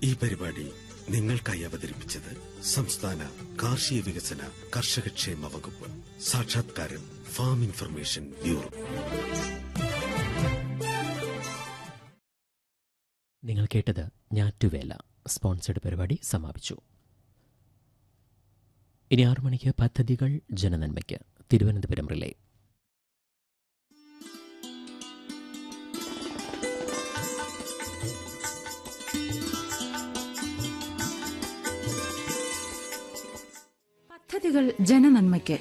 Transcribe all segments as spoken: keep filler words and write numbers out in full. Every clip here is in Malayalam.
ഈ പരിപാടി നിങ്ങൾക്കായി അവതരിപ്പിച്ചത് സംസ്ഥാന കാർഷിക വികസന കർഷകക്ഷേമ വകുപ്പ്. സാക്ഷാത്കാരം ഫാം ഇൻഫർമേഷൻ ബ്യൂറോ. നിങ്ങൾ കേട്ടത് ഞാറ്റുവേല. സ്പോൺസർഡ് പരിപാടി സമാപിച്ചു. ഇനി ആറു മണിക്ക് പദ്ധതികൾ ജനനന്മയ്ക്ക് തിരുവനന്തപുരം റിലേ. പദ്ധതികൾ ജനനന്മയ്ക്ക്.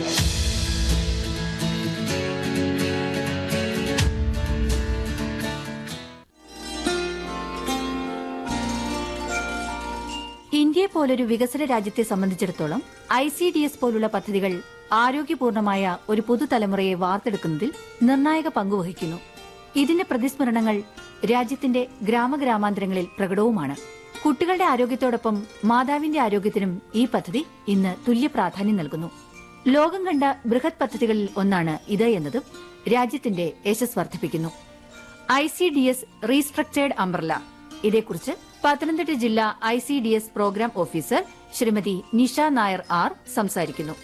ഇന്ത്യയെ പോലൊരു വികസന രാജ്യത്തെ സംബന്ധിച്ചിടത്തോളം ഐ സി ഡി എസ് പോലുള്ള പദ്ധതികൾ ആരോഗ്യപൂർണമായ ഒരു പുതുതലമുറയെ വാർത്തെടുക്കുന്നതിൽ നിർണായക പങ്കുവഹിക്കുന്നു. ഇതിന്റെ പ്രതിസ്മരണങ്ങൾ രാജ്യത്തിന്റെ ഗ്രാമഗ്രാമാന്തരങ്ങളിൽ പ്രകടവുമാണ്. കുട്ടികളുടെ ആരോഗ്യത്തോടൊപ്പം മാതാവിന്റെ ആരോഗ്യത്തിനും ഈ പദ്ധതി ഇന്ന് തുല്യ പ്രാധാന്യം നൽകുന്നു. ലോകം കണ്ട ബൃഹത് പദ്ധതികളിൽ ഒന്നാണ് ഇത് എന്നതും രാജ്യത്തിന്റെ യശസ് വർദ്ധിപ്പിക്കുന്നു. I C D S restructured umbrella. ഇതേക്കുറിച്ച് പത്തനംതിട്ട ജില്ലാ I C D S programme officer Shrimati Nisha Nair R സംസാരിക്കുന്നു.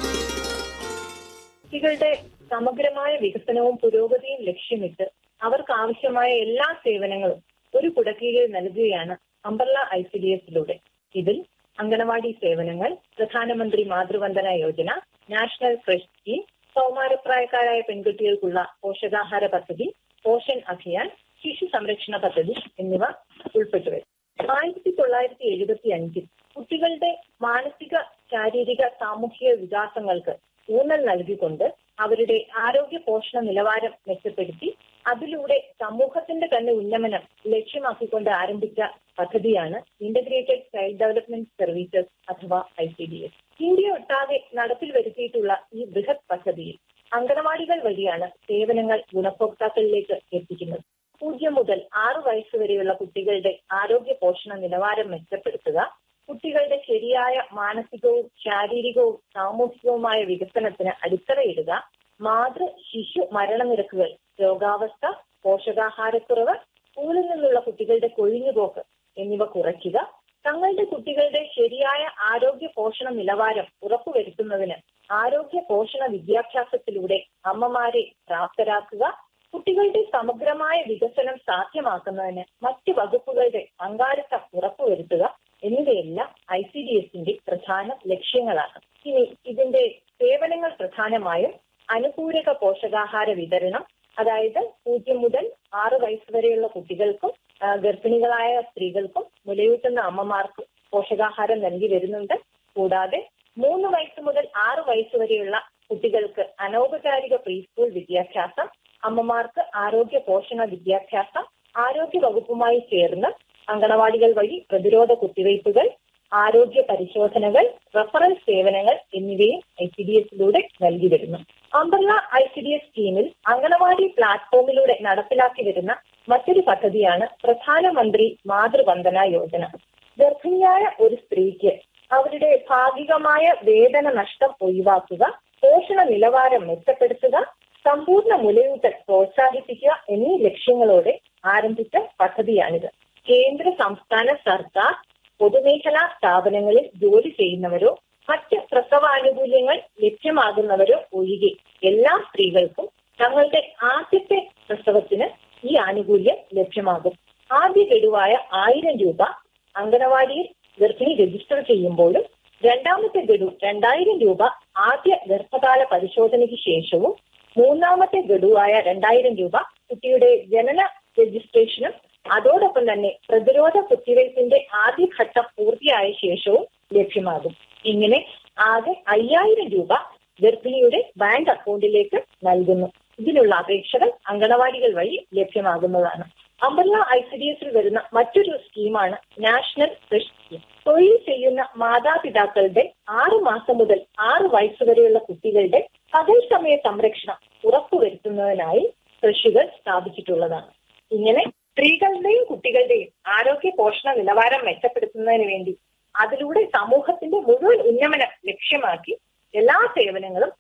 കുട്ടികളുടെ സമഗ്രമായ വികസനവും പുരോഗതിയും ലക്ഷ്യമിട്ട് അവർക്ക് ആവശ്യമായ എല്ലാ സേവനങ്ങളും ഒരു കുടക്കീഴിൽ നൽകുകയാണ് അംബ്രല ഐ സി ഡി എസിലൂടെ. ഇതിൽ അംഗനവാടി സേവനങ്ങൾ, പ്രധാനമന്ത്രി Matru Vandana Yojana, national fresh scheme, കൗമാരപ്രായക്കാരായ പെൺകുട്ടികൾക്കുള്ള പോഷകാഹാര പദ്ധതി, പോഷൻ അഭിയാൻ, ശിശു സംരക്ഷണ പദ്ധതി എന്നിവ ഉൾപ്പെട്ടുവരും. ആയിരത്തി തൊള്ളായിരത്തി എഴുപത്തി അഞ്ചിൽ കുട്ടികളുടെ മാനസിക, ശാരീരിക, സാമൂഹിക വികാസങ്ങൾക്ക് ഊന്നൽ നൽകിക്കൊണ്ട് അവരുടെ ആരോഗ്യ പോഷണ നിലവാരം മെച്ചപ്പെടുത്തി അതിലൂടെ സമൂഹത്തിന്റെ തന്നെ ഉന്നമനം ലക്ഷ്യമാക്കിക്കൊണ്ട് ആരംഭിച്ച പദ്ധതിയാണ് ഇന്റഗ്രേറ്റഡ് ചൈൽഡ് ഡെവലപ്മെന്റ് സർവീസസ് അഥവാ I C D S. India ഒട്ടാകെ നടപ്പിൽ വരുത്തിയിട്ടുള്ള ഈ ബൃഹത് പദ്ധതിയിൽ അംഗനവാടികൾ വഴിയാണ് സേവനങ്ങൾ ഗുണഭോക്താക്കളിലേക്ക് എത്തിക്കുന്നത്. പൂജ്യം മുതൽ ആറ് വയസ്സ് വരെയുള്ള കുട്ടികളുടെ ആരോഗ്യ പോഷണ നിലവാരം മെച്ചപ്പെടുത്തുക, കുട്ടികളുടെ ശരിയായ മാനസികവും ശാരീരികവും സാമൂഹികവുമായ വികസനത്തിന് അടിത്തറയിടുക, മാതൃ ശിശു മരണനിരക്കുകൾ, രോഗാവസ്ഥ, പോഷകാഹാരക്കുറവ്, സ്കൂളിൽ നിന്നുള്ള കുട്ടികളുടെ കൊഴിഞ്ഞുപോക്ക് എന്നിവ കുറയ്ക്കുക, തങ്ങളുടെ കുട്ടികളുടെ ശരിയായ ആരോഗ്യ പോഷണ നിലവാരം ഉറപ്പുവരുത്തുന്നതിന് ആരോഗ്യ പോഷണ വിദ്യാഭ്യാസത്തിലൂടെ അമ്മമാരെ പ്രാപ്തരാക്കുക, കുട്ടികളുടെ സമഗ്രമായ വികസനം സാധ്യമാക്കുന്നതിന് മറ്റ് വകുപ്പുകളുടെ പങ്കാളിത്തം ഉറപ്പുവരുത്തുക എന്നിവയെല്ലാം ഐ സി ഡി എസിന്റെ പ്രധാന ലക്ഷ്യങ്ങളാണ്. ഇനി ഇതിന്റെ സേവനങ്ങൾ പ്രധാനമായും അനുപൂരക പോഷകാഹാര വിതരണം, അതായത് പൂജ്യം മുതൽ ആറ് വയസ്സ് വരെയുള്ള കുട്ടികൾക്കും ഗർഭിണികളായ സ്ത്രീകൾക്കും മുലയൂട്ടുന്ന അമ്മമാർക്കും പോഷകാഹാരം നൽകി വരുന്നുണ്ട്. കൂടാതെ മൂന്ന് വയസ്സ് മുതൽ ആറ് വയസ്സ് വരെയുള്ള കുട്ടികൾക്ക് അനൗപചാരിക പ്രീ സ്കൂൾ വിദ്യാഭ്യാസം, അമ്മമാർക്ക് ആരോഗ്യ പോഷണ വിദ്യാഭ്യാസം, ആരോഗ്യ വകുപ്പുമായി ചേർന്ന് അങ്കണവാടികൾ വഴി പ്രതിരോധ കുത്തിവയ്പ്പുകൾ, ആരോഗ്യ പരിശോധനകൾ, റഫറൽ സേവനങ്ങൾ എന്നിവയും ഐ സി ഡി എസിലൂടെ നൽകി വരുന്നു. Umbrella I C D S സ്കീമിൽ അങ്കണവാടി പ്ലാറ്റ്ഫോമിലൂടെ നടപ്പിലാക്കി വരുന്ന മറ്റൊരു പദ്ധതിയാണ് പ്രധാനമന്ത്രി മാതൃവന്ദന യോജന. ഗർഭിണിയായ ഒരു സ്ത്രീക്ക് അവരുടെ ഭാഗികമായ വേതന നഷ്ടം ഒഴിവാക്കുക, പോഷണ നിലവാരം മെച്ചപ്പെടുത്തുക, സമ്പൂർണ്ണ മുലയൂട്ടൽ പ്രോത്സാഹിപ്പിക്കുക എന്നീ ലക്ഷ്യങ്ങളോടെ ആരംഭിച്ച പദ്ധതിയാണിത്. കേന്ദ്ര സംസ്ഥാന സർക്കാർ പൊതുമേഖലാ സ്ഥാപനങ്ങളിൽ ജോലി ചെയ്യുന്നവരോ മറ്റ് പ്രസവാനുകൂല്യങ്ങൾ ലഭ്യമാകുന്നവരോ ഒഴികെ എല്ലാ സ്ത്രീകൾക്കും തങ്ങളുടെ ആദ്യത്തെ പ്രസവത്തിന് ഈ ആനുകൂല്യം ലഭ്യമാകും. ആദ്യ ഗഡുവായ ആയിരം രൂപ അംഗനവാടിയിൽ ഗർഭിണി രജിസ്റ്റർ ചെയ്യുമ്പോഴും രണ്ടാമത്തെ ഗഡു രണ്ടായിരം രൂപ ആദ്യ ഗർഭകാല പരിശോധനയ്ക്ക് ശേഷവും മൂന്നാമത്തെ ഗഡുവായ രണ്ടായിരം രൂപ കുട്ടിയുടെ ജനന രജിസ്ട്രേഷനും അതോടൊപ്പം തന്നെ പ്രതിരോധ കുത്തിവയ്പ്പിന്റെ ആദ്യഘട്ടം പൂർത്തിയായ ശേഷവും ലഭ്യമാകും. ഇങ്ങനെ ആകെ അയ്യായിരം രൂപ ഗർഭിണിയുടെ ബാങ്ക് അക്കൗണ്ടിലേക്ക് നൽകുന്നു. ഇതിനുള്ള അപേക്ഷകൾ അങ്കണവാടികൾ വഴി ലഭ്യമാകുന്നതാണ്. അംബ്രല ഐ സി ഡി എസിൽ വരുന്ന മറ്റൊരു സ്കീമാണ് നാഷണൽ ഫ്രഷ് സ്കീം. തൊഴിൽ ചെയ്യുന്ന മാതാപിതാക്കളുടെ ആറു മാസം മുതൽ ആറ് വയസ്സ് വരെയുള്ള കുട്ടികളുടെ പകൽ സമയ സംരക്ഷണം ഉറപ്പുവരുത്തുന്നതിനായി കൃഷികൾ സ്ഥാപിച്ചിട്ടുള്ളതാണ്. ഇങ്ങനെ സ്ത്രീകളുടെയും കുട്ടികളുടെയും ആരോഗ്യ പോഷണ നിലവാരം മെച്ചപ്പെടുത്തുന്നതിന് വേണ്ടി അതിലൂടെ സമൂഹത്തിന്റെ മുഴുവൻ ഉന്നമനം ലക്ഷ്യമാക്കി എല്ലാ സേവനങ്ങളും